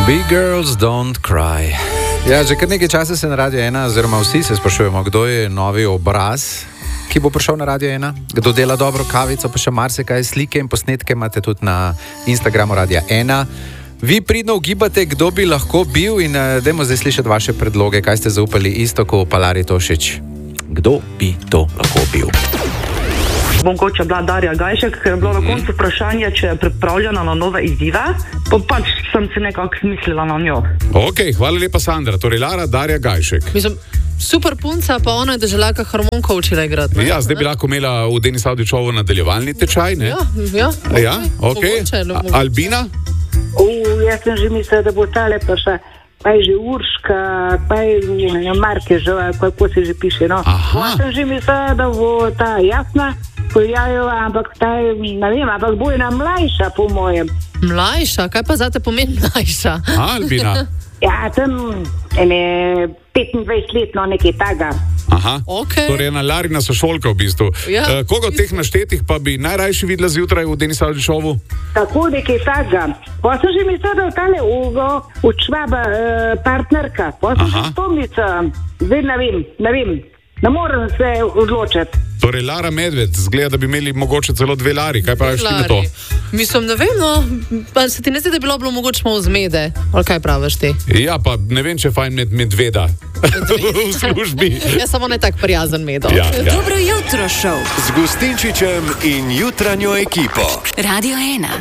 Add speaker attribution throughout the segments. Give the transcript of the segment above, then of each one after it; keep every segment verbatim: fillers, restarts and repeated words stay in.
Speaker 1: We girls don't cry. Ja, že kar nekaj časa se na Radio ena, oziroma vsi se sprašujemo, kdo je novi obraz, ki bo prišel na Radio ena, kdo dela dobro kavico, pa še marsikaj, slike in posnetke imate tudi na Instagramu Radio ena. Vi pridno ugibate, kdo bi lahko bil in uh, dajmo zdaj slišati vaše predloge, kaj ste zaupali Iztoku Palari Tošič. Kdo bi to lahko bil?
Speaker 2: Bom koča bila Darja Gajšek, ker je bilo na koncu vprašanje, če je pripravljena na nove izzive, pa pač sem se nekako smislila na njo.
Speaker 3: Ok, hvala lepa Sandra, torej Lara Darja Gajšek.
Speaker 4: Mislim, super punca, pa ona je držalaka harmonka učila igrati. Ne?
Speaker 3: Ja, zdaj bi lahko imela v Denis Avdićovu nadaljevalni tečaj, ne?
Speaker 4: Ja, ja.
Speaker 3: Ja, ok.
Speaker 4: Mogoče,
Speaker 3: Albina?
Speaker 5: Uh, jaz sem že mislila, da bo tale pa še, pa je že Urška, pa je Markežova, kako se že piše, no.
Speaker 3: Aha.
Speaker 5: Jaz sem že mislila, da bo ta Jasna, Pojajova, ampak ta, ne vem, ampak bo ena mlajša, po mojem.
Speaker 4: Mlajša? Kaj pa zate pomeni mlajša?
Speaker 3: Albina?
Speaker 5: Ja, tam ene petindvajset let, no, nekaj taga.
Speaker 3: Aha,
Speaker 4: okay.
Speaker 3: Torej ena Larina sošolka v bistvu.
Speaker 4: Ja.
Speaker 3: Uh, koga od teh naštetih pa bi najrajši videla zjutraj v Denis Avdićovu?
Speaker 5: Tako nekaj taga. Pa sem že mislila, da je tale Ugo, učvaba uh, partnerka. Pa sem že spomnica, zdaj ne vem, ne vem, ne morem se odločiti.
Speaker 3: Torej Lara Medved, zgleda, da bi imeli mogoče celo dve Lari, kaj pa šli na to?
Speaker 4: Mislim, ne vem, no, pa se ti ne zdi, da bi bilo, bilo mogoče malo zmede, ali kaj praviš ti?
Speaker 3: Ja, pa ne vem, če je fajn med medveda v službi.
Speaker 4: Ja, samo ne tak prijazen medo.
Speaker 3: Ja, ja.
Speaker 6: Dobro jutro, šov.
Speaker 7: Z Gustinčičem in jutranjo ekipo.
Speaker 6: Radio ena.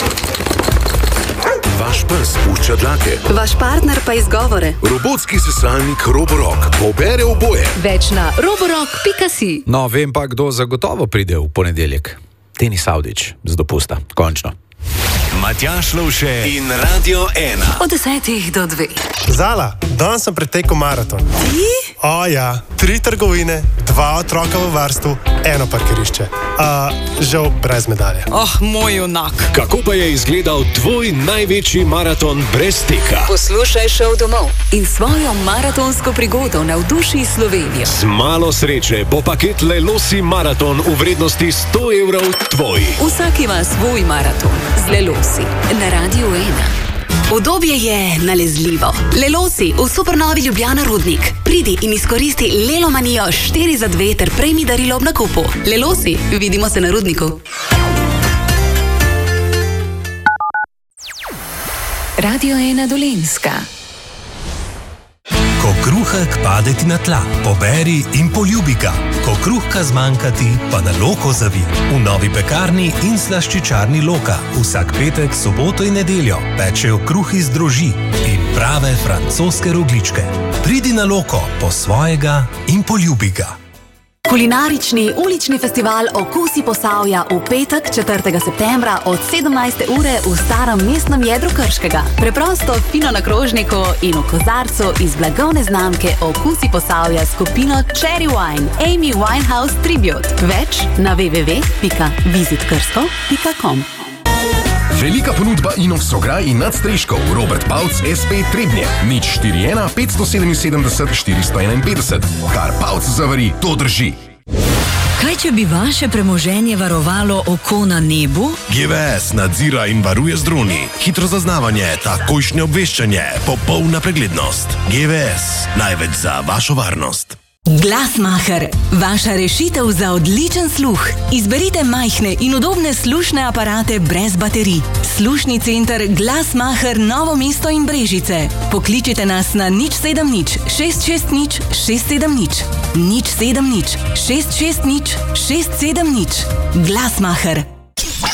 Speaker 7: Vaš pes pušča dlake.
Speaker 6: Vaš partner pa izgovore.
Speaker 7: Robotski sesalnik Roborock pobere oboje.
Speaker 6: Več na roborock pika si.
Speaker 1: No, vem pa, kdo zagotovo pride v ponedeljek. Denis Avdić z dopusta. Končno.
Speaker 7: Matjaž Lovše in Radio ena.
Speaker 6: Od desetih do dveh.
Speaker 8: Zala, danes sem pretekel maraton.
Speaker 6: Ti?
Speaker 8: O ja, tri trgovine, dva otroka v varstvu, eno parkirišče. A, žal brez medalje.
Speaker 6: Oh, moj junak.
Speaker 7: Kako pa je izgledal tvoj največji maraton brez teka?
Speaker 6: Poslušaj šov domov in svojo maratonsko prigodo navduši Slovenijo.
Speaker 7: Z malo sreče bo paket Lelosi maraton v vrednosti sto evrov tvoj.
Speaker 6: Vsak ima svoj maraton z Lelosi na Radio ena. Udobje je nalezljivo. Lelosi v supernovi Ljubljana Rudnik. Pridi in izkoristi Lelomanijo štiri za dve ter prejmi darilo ob nakupu. Lelosi, vidimo se na Rudniku. Radio ena Dolenjska.
Speaker 9: Ko kruhek pade ti na tla, poberi in poljubi ga. Ko kruhka zmanjka ti, pa na Loko zavi. V novi pekarni in slaščičarni Loka vsak petek, soboto in nedeljo pečejo kruh iz drožji in prave francoske rogličke. Pridi na Loko po svojega in poljubi ga.
Speaker 6: Kulinarični ulični festival Okusi Posavja v petek, četrtega septembra od sedemnajste ure v starem mestnem jedru Krškega. Preprosto, fino na krožniku in v kozarcu iz blagovne znamke Okusi Posavja skupino Cherry Wine, Amy Winehouse Tribute. Več na w w w pika visit krsko pika com.
Speaker 10: Velika ponudba Inov Sograj in nadstreškov. Robert Pavc S P Trebnje. Nič štiri ena pet sedem sedem štiri ena pet. Kar Pavc zavari, to drži.
Speaker 11: Kaj, če bi vaše premoženje varovalo oko na nebu?
Speaker 9: G V S nadzira in varuje z droni. Hitro zaznavanje, takojšnje obveščanje, popolna preglednost. G V S, največ za vašo varnost.
Speaker 11: Glasmacher, vaša rešitev za odličen sluh. Izberite majhne in udobne slušne aparate brez baterij. Slušni center Glasmacher Novo mesto in Brežice. Pokličite nas na nič sedem nič šest šest nič šest sedem nič. nič sedem nič šest šest nič šest sedem nič. Glasmacher.